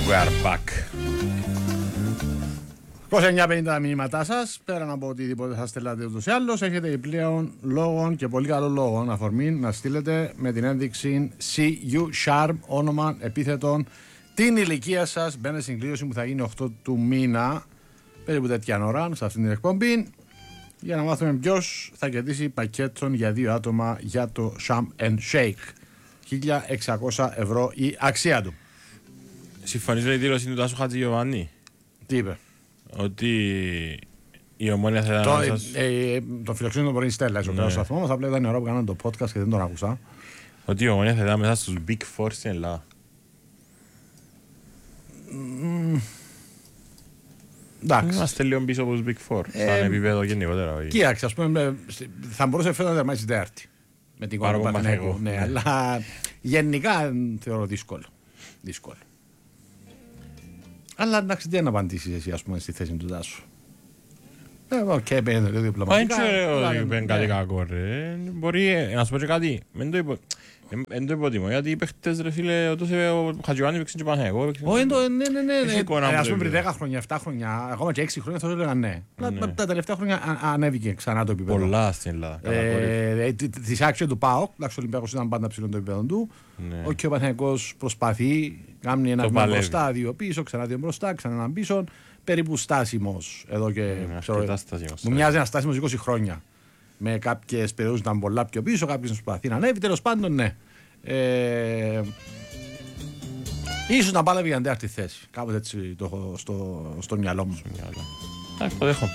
We are back. 2950 τα μηνύματά σας, πέραν από οτιδήποτε θα στέλνατε ούτως ή άλλως, έχετε πλέον λόγων και πολύ καλό λόγο αφορμή να στείλετε με την ένδειξη CU Charm, όνομα επίθετον, την ηλικία σας. Μπαίνετε στην κλήρωση που θα γίνει 8 του μήνα, περίπου τέτοια ώρα, σε αυτήν την εκπομπή, για να μάθουμε ποιος θα κερδίσει πακέτον για 2 άτομα για το Sham and Shake. 1.600 ευρώ η αξία του. Συμφωνείς με τη δήλωση του Τάσου Χατζηγιοβάνη? Τι είπε? Ότι η Ομόνια θα ήταν σας... Το φιλοξενείο μπορεί να στέλνει στο τέλος του σταθμό μας, απλά ήταν η ώρα που κάνανε το podcast και δεν τον άκουσα. Ότι η Ομόνια θα ήταν μέσα στους Big Four στην Ελλάδα. Εντάξει. Είμαστε λίγο πίσω από τους Big Four, σαν επίπεδο γενικότερα. Κοίταξε, ας πούμε, θα μπορούσε φέτος να τερμάσει τέταρτη με την εικόνα του Παναθηναϊκού. Ναι, αλλά γενικά θεωρώ δύσκολο. Αλλά εντάξει, τι να απαντήσεις εσύ, ας πούμε, στη θέση του Τάσου. Οκ, παίρνει το διπλωματικά. Δεν είναι κάτι κακό, ρε. Μπορεί, να σου πω και κάτι, δεν το υποτιμώ, γιατί οι παίχτες, ρε φίλε, ο Χατζιωάννη παίξε και Παναθηναϊκό. Ναι. Ας πούμε πριν 10 χρόνια, 7 χρόνια, ακόμα και 6 χρόνια θα το έλεγαν ναι. Τα τελευταία χρόνια ανέβηκε ξανά το επίπεδο. Πολλά στην Ελλάδα. Της άξιο του ΠΑΟΚ, εντάξει, ο Ολυμπιακός ήταν πάντα ψηλό το επίπεδο του. Ο Παναθηναϊκός προσπαθεί, κάνει ένα βήμα μπροστά, δύο πίσω, ξανά δύο μπροστά, ξανά έναν πίσω. Περίπου στάσιμος εδώ και. Μου μοιάζει ένα στάσιμος 20 χρόνια. Με κάποιες περιόδους ήταν πολλά πιο πίσω, κάποιες προσπαθεί να ανέβει. Τέλος πάντων, ναι. Ίσως να πάλευε για τέταρτη θέση. Κάπως έτσι το έχω στο μυαλό μου. Εντάξει, το δέχομαι.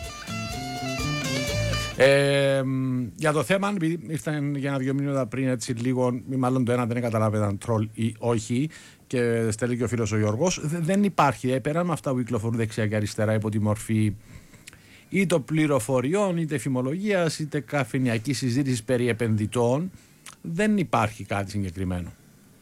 Για το θέμα, ήρθαν για 1-2 μήνυματα πριν, έτσι λίγο, μάλλον το ένα δεν καταλάβαιναν τρόλ ή όχι, και στέλνει και ο φίλος ο Γιώργος. Δεν υπάρχει, πέραν με αυτά που κυκλοφορούν δεξιά και αριστερά υπό τη μορφή είτε πληροφοριών, είτε φημολογίας, είτε καφενειακή συζήτηση περί επενδυτών, δεν υπάρχει κάτι συγκεκριμένο.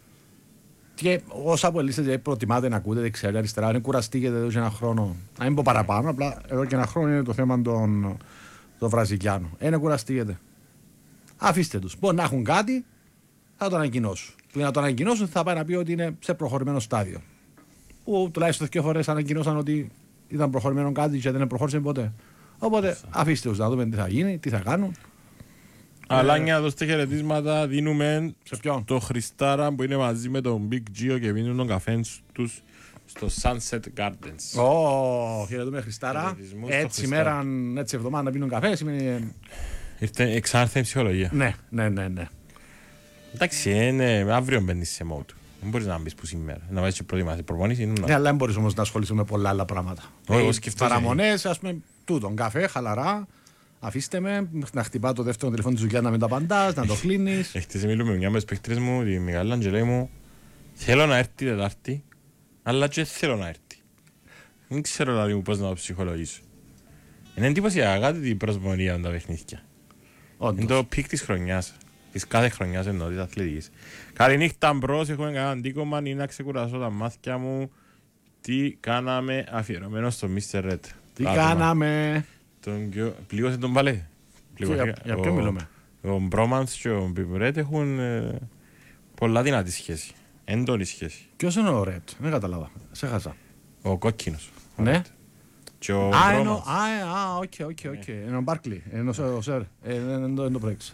Και όσα απολύστε προτιμάτε να ακούτε δεξιά και αριστερά, είναι κουραστήκετε εδώ και ένα χρόνο. Να μην πω παραπάνω, απλά εδώ και ένα χρόνο είναι το θέμα των Βραζιλιάνων. Είναι κουραστήκετε. Αφήστε τους. Μπορεί να έχουν κάτι, θα το ανακοινώσουν. Πριν να το ανακοινώσουν, θα πάει να πει ότι είναι σε προχωρημένο στάδιο. Που τουλάχιστον 2 φορές ανακοινώσαν ότι ήταν προχωρημένο κάτι και δεν προχώρησε ποτέ. Οπότε αφήστε τους να δούμε τι θα γίνει, τι θα κάνουν. Αλλά για δώστε χαιρετίσματα δίνουμε το Χριστάρα που είναι μαζί με τον Big Gio και πίνουν τον καφέ τους στο Sunset Gardens. Χαιρετούμε Χριστάρα. Έτσι μέρα, έτσι εβδομάδα να πίνουν καφέ σημαίνει... Εξάρθε η ψυχολογία. Ναι. Εντάξει, αύριο μπαίνεις σε mode. Δεν μπορείς να μπεις που σήμερα. Να βάζεις και προετοιμάσεις προπονήσεις. Ναι, αλλά δεν μπορείς όμως να ασχοληθείς με πολλά άλλα πράγματα. Παραμονές, ας πούμε, τούτον καφέ, χαλαρά. Αφήστε με να χτυπά το δεύτερο τηλεφώνο της δουλειάς, να μην το απαντάς, να το κλείνεις. Χτες μιλούμε με μια από τις παίκτρες μου, τη Μιγάλα Αντζελέη μου. Θέλω να έρθει Τετάρτη, αλλά και θέλω να έρθει. Δεν ξέρω δηλαδή πώς να το ψυχολογήσω. Είναι εντύπωσιακά κάτι την προσμονία με τα παιχνίδια. Είναι το πικ της χρονιάς. Της κάθε χρονιάς εννοώ της αθλητικής. Καληνύχτα μπρος, έχουμε κανένα αντίκομμα ή να ξεκουράσω τα μάτια μου. Τι κάναμε αφιερωμένο στο Mr. Red. Τι κάναμε. Πλήγωσε τον Παλέ. Για ποιο μιλούμε? Ο Μπρόμαντς και ο Red έχουν πολλά δυνατή σχέση. Έντονη σχέση. Ποιος είναι ο Red? Δεν κατάλαβα. Σε χάσα. Ο κόκκινος. Ναι. Και ο Μπρόμαντς. Οκ. Είναι ο Μπάρκλι. Είναι ο Σερ. Δεν το πρέξα.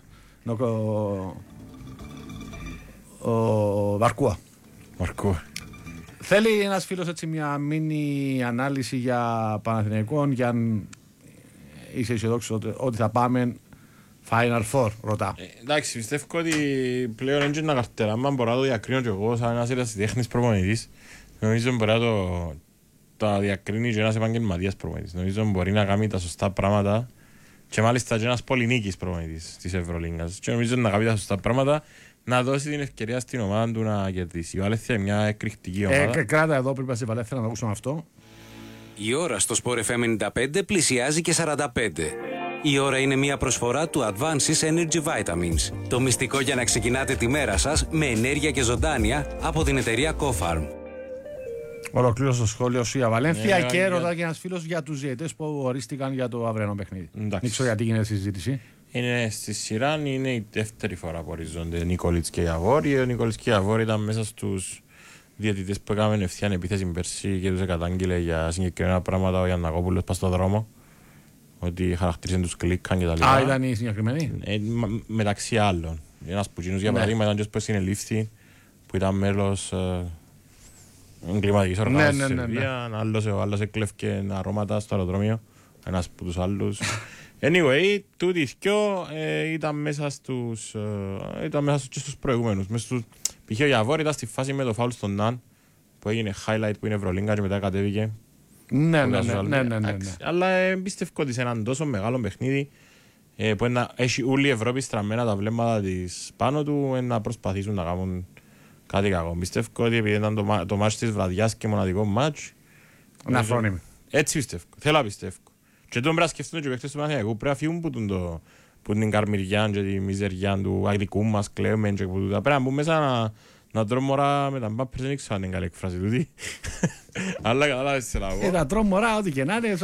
Ο Βαρκούα. Θέλει ένας φίλος έτσι μια μίνι ανάλυση για Παναθηναϊκόν, για αν είσαι αισιοδόξος ότι θα πάμε Final Four, ρωτά. Εντάξει, πιστεύω ότι πλέον είναι ένα καρτέρα. Αν μπορώ να το διακρίνω και εγώ σαν ένας ερασιτέχνης προπονητής, νομίζω μπορεί να το διακρίνει και ένας επαγγελματίας προπονητής. Νομίζω μπορεί να κάνει τα σωστά πράγματα και μάλιστα και ένας πολυνίκης προπονητής της Ευρωλίγκας. Και νομίζω να κάνει τα σωστά πράγματα, να δώσει την ευκαιρία στην ομάδα του να κερδίσει. Η Βαλένθια είναι μια εκρηκτική ομάδα. Κράτα εδώ πριν πας στη Βαλένθια να το ακούσουμε αυτό. Η ώρα στο Sport FM 95 πλησιάζει και 45. Η ώρα είναι μια προσφορά του Advances Energy Vitamins. Το μυστικό για να ξεκινάτε τη μέρα σας με ενέργεια και ζωντάνια από την εταιρεία CoFarm. Ολοκλήρωσε το σχόλιο σου για Βαλένθια και ρωτά και ένας φίλος για τους διαιτητές που ορίστηκαν για το αυριανό παιχνίδι. Δεν ξέρω γιατί γίνεται συζήτηση. Είναι στη σειρά, είναι η δεύτερη φορά που ορίζονται Νικολίτς και Ιαβόρ. Ο Νικολίτς και Ιαβόρ ήταν μέσα στους διαιτητές που έκαναν ευθεία επίθεση πέρσι και τους εκατάγγειλε για συγκεκριμένα πράγματα ο Γιαννακόπουλος πας στον δρόμο. Ότι χαρακτήρισαν τους κλίκαν και τα λοιπά. Α, ήταν οι συγκεκριμένοι. Μεταξύ άλλων. Ένας πουτσίνος για παράδειγμα ήταν και που συνελήφθη που ήταν μέλος εγκληματικής οργάνωσης στη Σερβία. Άλλος έκλευκε αρώματα στο αεροδρόμιο. Ένας από τους άλλους. Anyway, τούτοι οι δυο ήταν μέσα στους προηγούμενους. Π.χ. ο Γιαβόρ ήταν στη φάση με το φάουλ στον Ναν που έγινε highlight που είναι Ευρωλίγκα και μετά κατέβηκε. Ναι. Αλλά πιστεύω ότι σε έναν τόσο μεγάλο παιχνίδι που έχει όλη η Ευρώπη στραμμένα τα βλέμματα της πάνω του να προσπαθήσουν να κάνουν κάτι κακό. Πιστεύω ότι επειδή ήταν το μάτς της βραδιάς και μοναδικό μάτς. Να φρόνιμη. Έτσι πιστεύω. Θέλω να πιστεύω. Και τώρα πρέπει να σκεφτούν και οι παίκτες του Παναθηναϊκού πρέπει να φύγουν που την καρμυριά και τη μιζεριά του αγγλικού μας κλαίμε και που τούτα. Πρέπει να μπουν μέσα να τρώω μωρά με τα μπάπερς, δεν ξέρω αν είναι καλή εκφράση τούτη. Αλλά κατάλαβες τι λάβω. Να τρώω μωρά ό,τι και να είναι.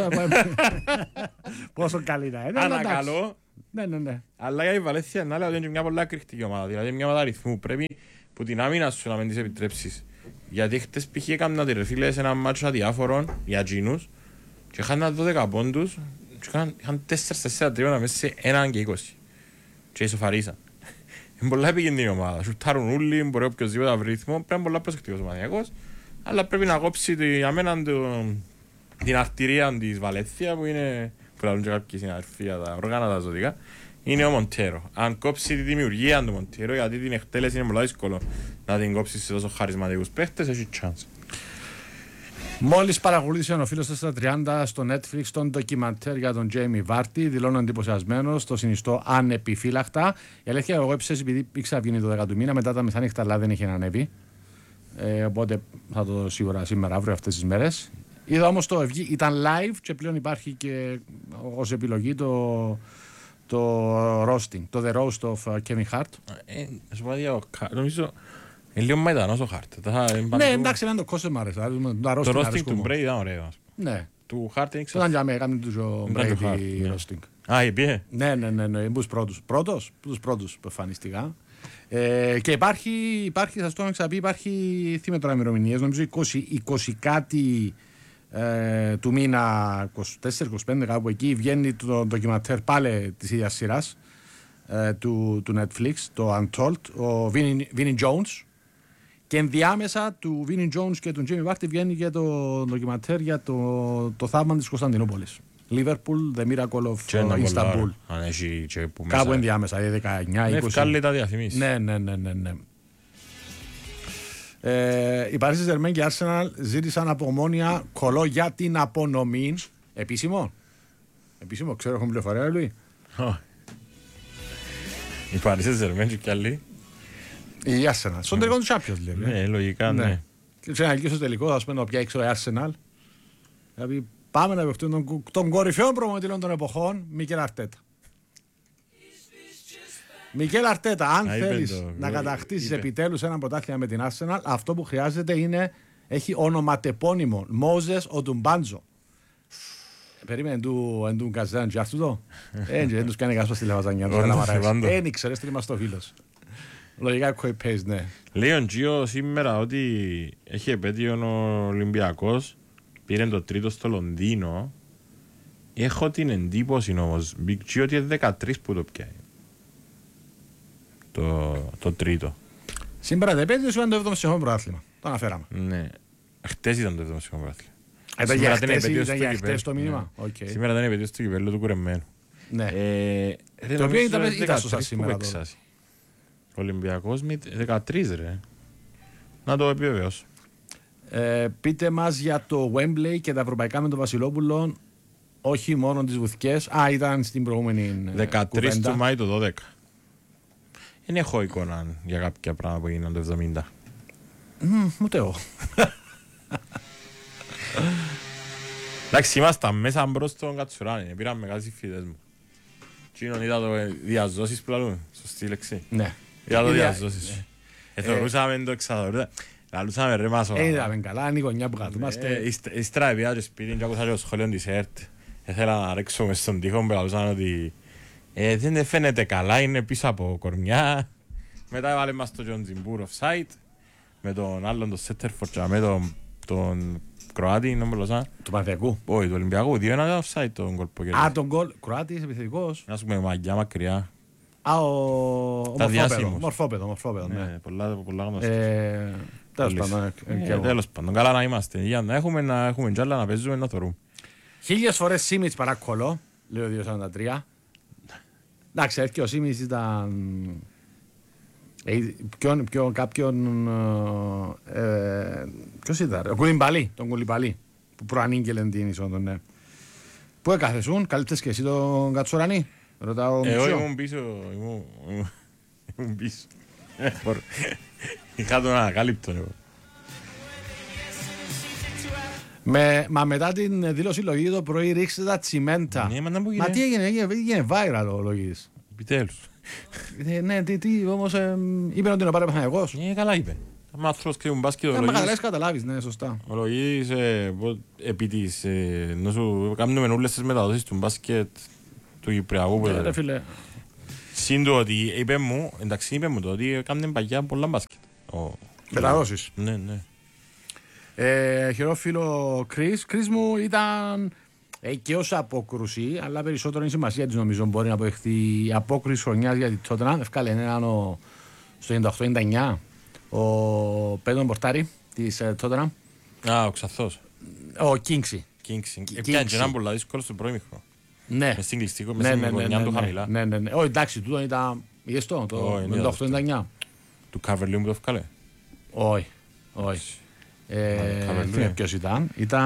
Πόσο καλή να είναι. Ανακαλώ. Ναι. Αλλά για η Βαλένθια είναι άλλη, είναι μια πολλά εκρηκτική ομάδα. Δηλαδή μια ομάδα αριθμού πρέπει που την άμυνα σου να μην τις επιτρέψεις. Γιατί χτες π.χ. έκαναν τη ρεφίλε σε ένα μάτσο αδιάφορων για εκείνους και είχαν 12 πόντους και είχαν 4-4 τρίωνα μέσα σε 1 και 20 και ισοφαρίσαν. Είναι πολλά επικίνδυνη ομάδα, σουτάρουν όλοι, μπορεί οποιοςδήποτε να βρει ρυθμό, πρέπει να είναι πολλά προσεκτικός ο Παναθηναϊκός, αλλά πρέπει να κόψει για μένα την αρτηρία της Βαλένθια που είναι, που λαλούν και κάποιοι συναδελφοί για τα όργανα τα ζωτικά, είναι ο Μοντέρο. Αν κόψει τη δημιουργία του Μοντέρο, γιατί την εκτέλεση είναι πολύ δύσκολο να την κόψει σε τόσο χαρισματικούς παίχτες, έχει chance. Μόλις παρακολούθησε ο φίλος 430 στο Netflix τον ντοκιμαντέρ για τον Τζέιμι Βάρτι, δηλώνω εντυπωσιασμένος, το συνιστώ ανεπιφύλακτα. Η αλήθεια, εγώ έψες επειδή ήξερα βγαίνει το 10 του μήνα, μετά τα μεθάνυχτα, αλλά δεν είχε ανέβει. Οπότε θα το σίγουρα σήμερα, αύριο, αυτές τις μέρες. Είδα όμως το ευγή, ήταν live και πλέον υπάρχει και ως επιλογή το roasting, το The Roast of Kevin Hart. Σου πω νομίζω. Είναι λίγο μαϊτανός ο Χάρτ. Ναι, εντάξει, είναι το κόσμο μ' άρεσε. Το roasting του Brady ήταν ωραίο. Ναι. Του Χάρτ είναι Ήταν για μένα, έκανε το Brady roasting. Α, είπε. Ναι, τους πρώτους που εμφανίστηκα. Και υπάρχει, σας το έχω ξαναπεί, υπάρχει θύμετρα ημερομηνίες, νομίζω 20 κάτι του μήνα, 24-25 κάπου εκεί, βγαίνει το ντοκιμαντέρ πάλι της ίδιας σειράς του Netflix, το Untold, ο Vinnie Jones. Και ενδιάμεσα του Vinnie Jones και του Jamie Vardy βγαίνει και το ντοκιμαντέρ για το θαύμα της Κωνσταντινούπολης. Liverpool, The Miracle of Istanbul. Κάπου ενδιάμεσα, 19-20. Ευκάλλει τα διαφημίσεις. Ναι. Οι Paris Saint-Germain και Arsenal ζήτησαν από Ομόνοια κολό για την απονομή. Επίσημο, ξέρω, έχουμε πληροφορία, Λουί. Οι Paris Saint-Germain και άλλοι. Η Arsenal. Στον τελικό του Champions League. Ναι, λογικά, ναι. Και ξέρω να στο τελικό, θα σου πένω πια έξω η Arsenal. Δηλαδή πάμε να παιχτούμε τον κορυφαίο προμονητή των εποχών, Μικέλ Αρτέτα. Μικέλ Αρτέτα, αν θέλεις να κατακτήσεις επιτέλους ένα πρωτάθλημα με την Arsenal, αυτό που χρειάζεται είναι, έχει ονοματεπώνυμο, Μόζες Οντουμπάντζο. Περίμενε του Καζάν και αυτού το. Δεν τους κάνει κάσπα στη Λεβαζανιά. Δεν ήξερες τι είμαστε ο φίλος. Λογικά copy-paste, ναι. Λέει ο Τζιο σήμερα ότι έχει επέτειο ο Ολυμπιακός, πήρε το τρίτο στο Λονδίνο. Έχω την εντύπωση όμως, Big G, ότι είναι 13 που το πιάει. Το τρίτο. Σήμερα δεν πέτειος ήταν το 7ο συγχώμενο πρωτάθλημα. Το αναφέραμε. Ναι. Χτες ήταν το 7ο συγχώμενο πρωτάθλημα. Ήταν για χτες το μήνυμα. Σήμερα ήταν επέτειος του κυπέλλου του κουρεμένου. Ναι. Το οποίο ήταν σωστά σήμερα. Ολυμπιακός με 13 ρε. Να το επιβεβαιώσω. Πείτε μας για το Wembley και τα ευρωπαϊκά με τον Βασιλόπουλο. Όχι μόνο τις βουθικές. Ήταν στην προηγούμενη 13 κουβέντα. του Μάη το 12. Δεν έχω εικόνα για κάποια πράγματα που έγιναν το 70. Ούτε εγώ. Εντάξει, ήμασταν μέσα μπρος στον Κατσουράνη. Πήραμε κάτι συμφίδες μου. Κοινόν είδα το διαζώσεις που λαλούν. Σωστή λέξη. Ναι. Είδα το διαζώσεις. Εθωρούσαμε το εξαδορούτα. Λαλούσαμε ρε μάσο. Είδαμε καλά, είναι η γωνιά που κατούμαστε. Ύστερα επία και σπίτι και άκουσα και το σχολείο της ΕΡΤ. Ήθελα να ρίξω μες στον τοίχο που λαλούσαν ότι δεν φαίνεται καλά, είναι πίσω από κορμιά. Μετά έβαλε μας το John Zimbur offside. με τον άλλον, τον Σέτερφορτ, με τον Κροάτι, νομπολωσά. Του Παναθηναϊκού. Όχι, του Ολυμπιακού. 2-1 offside τον γκολ που κέρδισε. Α, τον γκολ. Κροάτης, επιθετικός. Ας πούμε μαγιά μακριά. Α, ο Μορφόπεδο. Ναι. Πολλά γνωστά. Τέλος πάντων. Τέλος πάντων, καλά να είμαστε. Για να έχουμε τζάλα να παίζουμε να θωρούμε. 1000 φορές Σίμιτς παρακολώ, λέει ο 243. Εντάξει, έρχεται ο Σίμιτς ήταν... Ποιος ήταν, ο Κουλιμπαλί, τον Κουλιμπαλί, που προανήγγελε την είσοδο, ναι. Πού έκαθεσουν, καλύτερες και εσύ τον Κατσουρανή, ρωτάω Μουσιό. Εγώ ήμουν πίσω. Είχα τον ανακάλυπτον εγώ. Μα μετά την δήλωση Λογίδη το πρωί ρίξτε τα τσιμέντα. Μα τι έγινε viral ο Λογίδης. Επιτέλους. Ναι, τι όμως είπε ότι είναι πάρε Παναθηναϊκός. Καλά είπε. Αν άνθρωπος κρύβουν μπάσκετ ο Λογίδης. Μα καταλάβεις, ναι, σωστά. Ο Λογίδης επί της νόσου κάνουμε όλες τις μεταδόσεις του μπάσκετ του Κυπριακού. Ρε φίλε. Συν το ότι είπε μου το ότι έκαναν παγιά πολλά μπάσκετ. Μεταδόσεις. Ναι. Χειρόφιλο Κρίς μου ήταν και ως απόκρουση, αλλά περισσότερο είναι η σημασία της νομίζω μπορεί να αποδεχθεί η απόκρουση χρονιάς για την Τότεναμ. Ευκάλε έναν στο 98-99 ο Πέντον Πορτάρι της Τότεναμ. Α, ο Ξαθός. Ο Κίνξι. Έπιανε και έναν πολλά δύσκολο στο πρώτο μήχρονο. Ναι. Μες στην κλειστικό, μες στην γωνιά του χαμηλά. Ναι. Όχι, εντάξει, τούτο ήταν, είδες το 98-99. Του Καβερλίου μου το ευκάλε. Όχι. Δεν ποιος ήταν.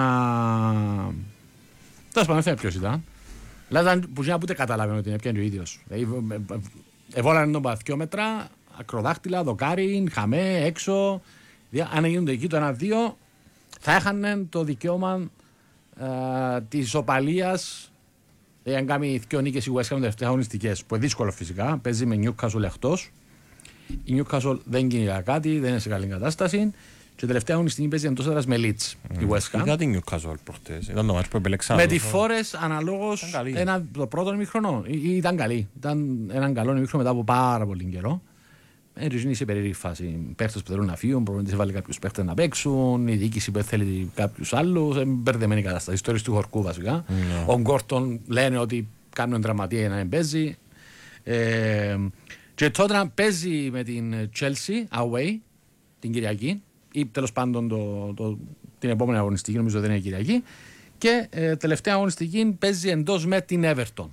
Τέλος πάντων, δεν ποιος ήταν. Αλλά που να ούτε καταλάβαινε ότι είναι πιάνει ο ίδιος. Εβόλανε τον παθιόμετρα, ακροδάχτυλα, δοκάρι, χαμέ, έξω. Αν γίνονται εκεί το 1-2, θα έχανε το δικαίωμα της ισοπαλίας. Αν κάνει δύο νίκες η West Ham τελευταίες αγωνιστικές, που είναι δύσκολο φυσικά, παίζει με Newcastle εκτός. Η Newcastle δεν κινείται κάτι, δεν είναι σε καλή κατάσταση. Και τελευταία αγωνιστική παίζει εντός έδρας με Leeds η West Ham. Είδα την Newcastle προχτές, ήταν το μάτς που επελέξαμε. Με τη Forest αναλόγως το πρώτο ημίχρονο ήταν καλή. Ήταν έναν καλό ημίχρονο μετά από πάρα πολύ καιρό. Είναι σε περίεργη φάση. Παίχτες που θέλουν να φύγουν, προπονητής βάλει κάποιους παίχτες να παίξουν, η διοίκηση που θέλει κάποιους άλλους. Μπερδεμένη κατάσταση. Ιστορίες του Χορκού βασικά. Ο Γκόρτον λένε ότι κάνουν δραματία για να μην παίζει. Και τότε παίζει με την Chelsea away την Κυριακή ή τέλος πάντων την επόμενη αγωνιστική, νομίζω δεν είναι Κυριακή. Και τελευταία αγωνιστική παίζει εντός με την Everton.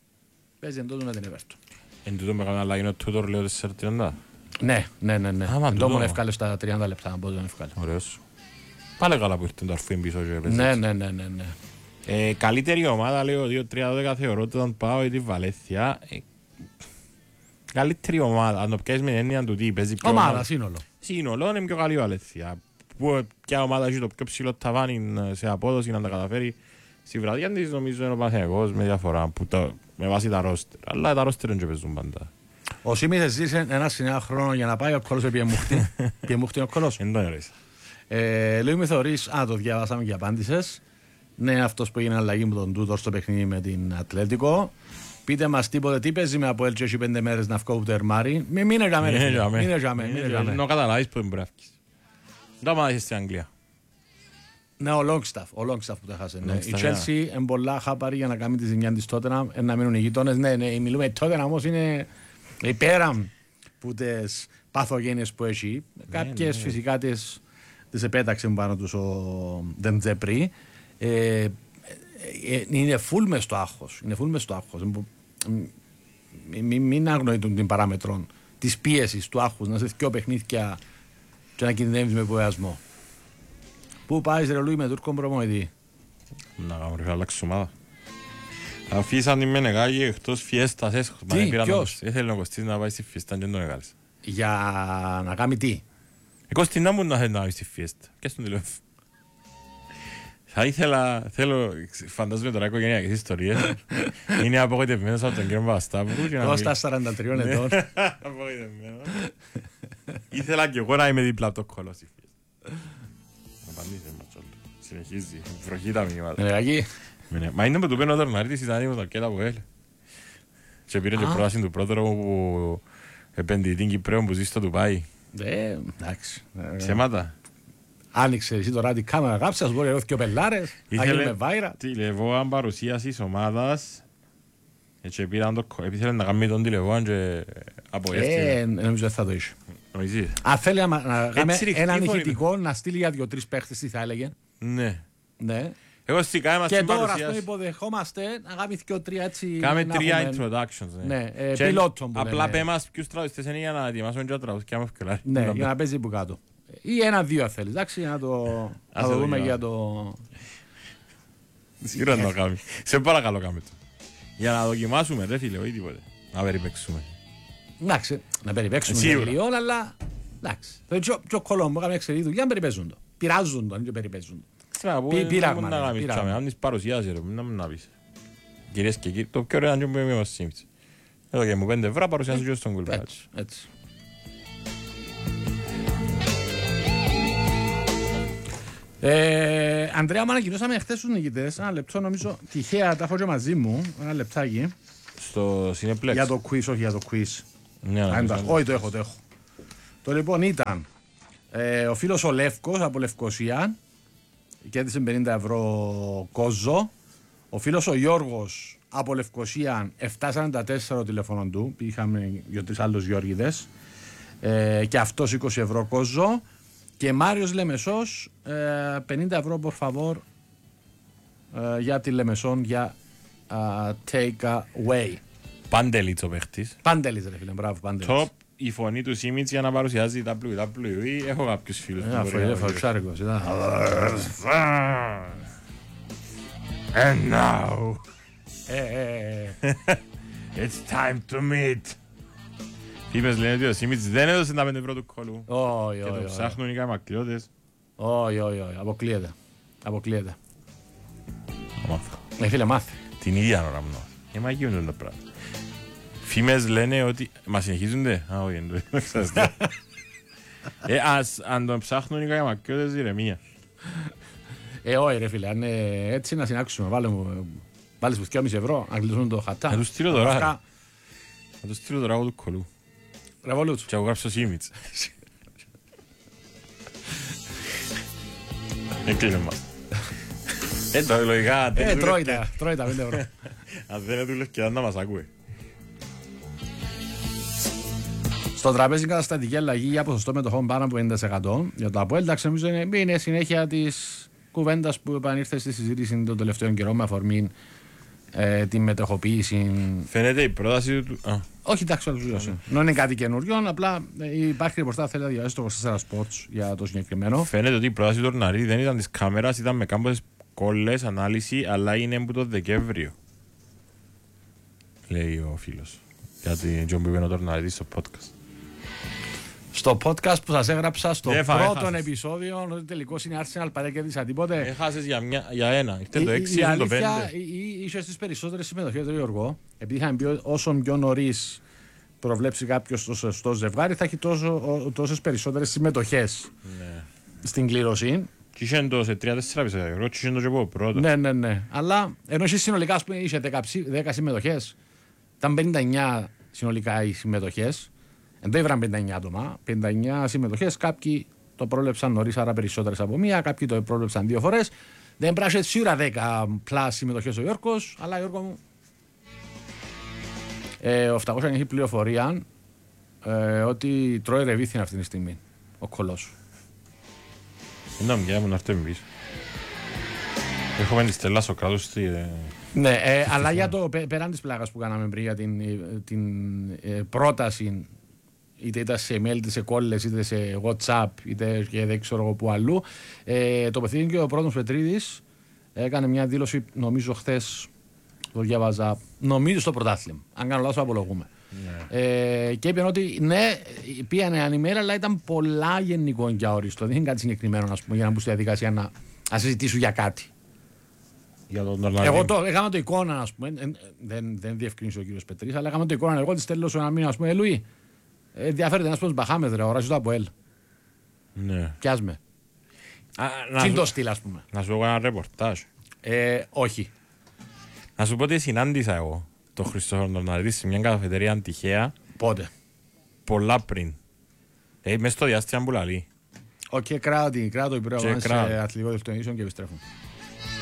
Εν τούτο μεγάλο αλλαγή είναι ο Τούτορ λέω 4-30. Ναι. Εντός μου ευκάλε στα 30 λεπτά. Ωραίος. Πάλι καλά που ήρθε το αρφήν πίσω. Ναι. Καλύτερη ομάδα λέω 2-3-12 θεωρώ τον πάω ή τη Βαλένθια. Καλύτερη ομάδα, αν το πιάσεις με την έννοια του τι παίζει πιο ομάδα, σύνολο. Σύνολο είναι πιο καλή η Βαλένθια. Ποια ομάδα έχει το πιο ψηλό ταβάνι σε απόδοση να τα καταφέρει. Στη βραδιά της νομίζω είναι ο Παναθηναϊκός με διαφορά με βάση τα ρόστερ. Αλλά τα ρόστερ δεν παίζουν πάντα. Ο Σίμιτς ζήσε ένα συνέα χρόνο για να πάει ο Κολός επί Εμμούχτη. Επί Εμμούχτη είναι ο Κολός. Δεν το έρωσα. Λέει με θεωρείς, το διαβάσαμε και απάντησες. Ναι, αυτός που έγινε αλλαγή με τον Τούτορ στο παιχνίδι με την Ατλέτικο. Πείτε μας τίποτε, τι παίζει με από έλτσε έχει 5 μέρες να βγω ούτε ερμάρι. Μην είναι Να καταλάβεις που είναι μπράφκης. Δεν μα είσαι στην Αγγλία. Ναι, ο Longstaff που το έχασε. Η Chelsea είναι πολλά χάπαρη για να κάνει τη ζημιά της Tottenham, να μείνουν οι γειτόνες. Ναι, μιλούμε, η Tottenham όμως είναι πέραν που τις παθογένειες που έχει. Κάποιες φυσικά τις επέταξε πάνω τους ο Ντεντζεπρί. Είναι full μες στο άγχος. Μην αγνοητούν την παράμετρο της πίεσης του άγχους, να σε δυο παιχνίδια και να κινδυνεύεις με βοηθασμό. Πού πάεις ρε Λούι με Τούρκο προμονητή? Να κάνουμε ρε αλλάξεις ομάδα. Αφήσαν την Μενεγάγη εκτός φιέστας. Τι, ποιος? Ήθελε ο Κωστής να πάει στη φιέστα και δεν τον έκαλες. Για να κάνει τι? Κωστή να μου να θέλει να πάει στη φιέστα. Και στον τηλέφωνο. Θέλω, φαντάζομαι τώρα οικογενειακές ιστορίες. Είναι απογοητευμένος από τον κύριο Παπασταύρου. Κώστα 43 ετών. Απογοητευμένος. Ήθελα και εγώ να είμαι δίπλα από το κόλλο στη φιέστα. Απαντήσε Ματσόλου. Συνεχίζει. Βροχή τα μηνύματα. Νερακή. Μα είναι με του πένω τώρα Μαρίτης ήταν ήμουν αρκετά που έλε. Και πήρε και πρόταση του πρώτερου που επενδυτή Κυπρέων που ζει στο Ντουμπάι. Εντάξει. Ψέματα. Άνοιξε εσύ τώρα την κάμερα, γράψε, ας μπορεί και ο Πελάρες, να γίνουμε βάιρα. Τηλεβόαν παρουσίασης ομάδας. Έτσι πήραν το επειδή θέλουν να κάνουν τον τηλεβόαν και αποέστηκε. Νομίζω ότι θα το είσαι. Νομίζεις. Αν θέλει να κάνουμε ρηχτή έναν φωνή. ηχητικό να στείλει για 2-3 παίχτες, τι θα έλεγε. Ναι. Ναι. Εγώ στη κάμα Και στην τώρα αυτό παρουσίαση. υποδεχόμαστε να κάνουμε και ο 3 έτσι. Κάμε να 3 έχουμε- introductions. Ναι, Και πιλότων που απλά λένε. πέ μας ποιους τραγουδιστές είναι για να ετοιμάσουμε και τα τραγουδιά μας ευκολά. Ναι, για να παίζει που κάτω. Ή 1-2 αν θέλεις, εντάξει, να το Ας να το το δούμε δοκιμάσουμε. για το... Σίγουρα να το κάνουμε. Σε παρακαλώ κάμε το. Για να δοκιμάσουμε ρε φίλε, όχι τίποτε. Να περιπέξουμε. Εντάξει, να περιπέξουμε Σίγουρα. λίγο, αλλά εντάξει. Το πιο Κολόμπο κάνουμε εξαιρετική δουλειά, αν περιπέζουν το. Πειράζουν το, αν και περιπέζουν το. Πειράγμα, Να κάνεις πειράγμα. τσάμε, αν τις παρουσιάσεις ρε, να μην να πεις. Κυρίες και κύριοι, το πιο ωραίο είναι που είμαι ο Σίμιτς. Εδώ και μου 5 ευρώ παρουσιάζω και στον κουλπάτσι. Έτσι, έτσι. Ανδρέα, μου ανακοινώσαμε χθες τους νικητές. Ένα λεπτό, νομίζω, τυχαία τα έχω και μαζί μου. Ένα λεπτάκι. Στο Cineplex. Για το quiz, όχι για το quiz. Ναι, Α, να εντάξει. Όχι, το έχω. Το λοιπόν ήταν ο φίλος ο Λεύκος από Λευκοσία, κέρδισε 50 ευρώ κόζο. Ο φίλος ο Γιώργος από Λευκοσία, 744 το τηλέφωνο του, είχαμε 2-3 άλλους Γιώργηδες, και αυτός 20 ευρώ κόζο. Και Μάριος Λεμεσός, 50 ευρώ por favor για τη Λεμεσόν για take away. Παντελίτς ο παίχτης. Παντελής ρε φίλε, μπράβο Παντελής. Top η φωνή του Σίμιτς για να παρουσιάζει WWE. Έχω κάποιους φίλους που μπορεί να Φαουξάρικος ήταν. And now, Ε, it's time to meet. Είπες λένε ότι ο Σίμιτς δεν έδωσε τα 5 ευρώ του κόλου. όχι, Και το όχι, ψάχνουν οι καμακλειώτες. όχι, αποκλείεται. Αποκλείεται. Μάθα. Φίλε, μάθε. Την ίδια ώρα μου. Μα γίνονται τα πράγματα. Φήμες λένε ότι... Μα συνεχίζονται. Α, όχι, δεν το ξέρετε. Αν τον ψάχνουν οι καμακλειώτες, ηρεμία. Όχι ρε φίλε, αν έτσι να συνάξουμε, βάλεις που 2,5 ευρώ, να κλείσουν το χατά. Να του στείλω τώρα. Να του στείλω τώρα εγώ του κολού. Ρεβολούτσου. Και εγώ γράψω Σίμιτς. Έκλειμα. Το λογικά. Τρώει τα 5 ευρώ. Αν δεν δούλευε και να μας ακούει. Στο τραπέζι καταστατική αλλαγή για ποσοστό μετοχών πάνω από 50% για το ΑΠΟΕΛ. Εντάξει, νομίζω είναι συνέχεια της κουβέντας που επανήρθε στη συζήτηση τον τελευταίο καιρό με αφορμή τη μετοχοποίηση. Φαίνεται η πρόταση του. Όχι, εντάξει, ολοκλήρωσε. Δεν είναι κάτι καινούριο, απλά υπάρχει ρεπορτάζ, θέλει να διαβάσει το 24 Sports για το συγκεκριμένο. Φαίνεται ότι η πρόταση του Ορναρή δεν ήταν της κάμερας, ήταν με κάμποσες κόλλες, ανάλυση, αλλά είναι από το Δεκέμβριο. Λέει ο φίλος. Γιατί Τζον που είπε ο Ορναρή στο podcast. Στο podcast που σας έγραψα στο πρώτο έχασες. επεισόδιο, ότι τελικώς είναι Arsenal παρέα κέρδισα τίποτε. Έχασες για ένα. Ήρθε το 6, Η ήρθε το 5. αλήθεια είσαι στις περισσότερες συμμετοχές, ρε Γιώργο. Επειδή είχαμε πει όσον πιο νωρίς προβλέψει κάποιος το σωστό ζευγάρι, θα έχει τόσες περισσότερες συμμετοχές στην κλήρωση. Και είχε το σε 3-4 επεισόδια, και είχε το και εγώ πρώτο. Ναι. Αλλά ενώ εσύ συνολικά ας πούμε, είσαι 10 συμμετοχές, ήταν 59 συνολικά οι συμμετοχές. Δεν ήβραν 59 άτομα. 59 συμμετοχές. Κάποιοι το πρόλεψαν νωρίς, άρα περισσότερες από μία. Κάποιοι το πρόλεψαν 2 φορές. Δεν πράσινε σίγουρα 10 πλάς συμμετοχές ο Γιώργος. Αλλά Γιώργο μου, ο Φταγός έχει πληροφορία ότι τρώει ρεβίθιν αυτή τη στιγμή. Ο κολός. Είναι αμυγιά μου να έρθω εμείς. Έχουμε τη Στέλλα Σοκράτου στη... Ναι, αλλά για το πέραν της πλάκας που κάναμε πριν για την πρόταση, είτε ήταν σε email, είτε σε κόλλες, είτε σε WhatsApp, είτε και δεν ξέρω εγώ που αλλού, τοποθετήθηκε και ο πρώτος Πετρίδης, έκανε μια δήλωση, νομίζω χθες, το διάβαζα, νομίζω στο πρωτάθλημα. Αν κάνω λάθος, απολογούμε. Ναι. Και είπε ότι ναι, πήγανε ανημέρα, αλλά ήταν πολλά γενικό και αόριστο. Δεν είναι κάτι συγκεκριμένο, ας πούμε, για να μπουν στη διαδικασία να συζητήσουν για κάτι. Για τον Εγώ έκανα το εικόνα, ας πούμε. Δεν διευκρίνησε ο κύριος Πετρής, αλλά έκανα το εικόνα. Εγώ τη στέλνω σε ένα μήνα, ας πούμε, Λουί. Ενδιαφέρεται ένας προς Μπαχάμες, ρε, οράζει το ΑΠΟΕΛ. Ναι. Πιάσ' με. Τι το στυλ, ας πούμε. Να σου πω ένα ρεπορτάζ. Όχι. Να σου πω ότι συνάντησα εγώ τον Χριστόφορο Ορναρή σε μια καφετερία τυχαία. Πότε. Πολλά πριν. Μες στο διάστημα που λαλεί. Οκ, κράτο υπηρεογόνες σε αθλητικό διευθυντήσεων και επιστρέφουν.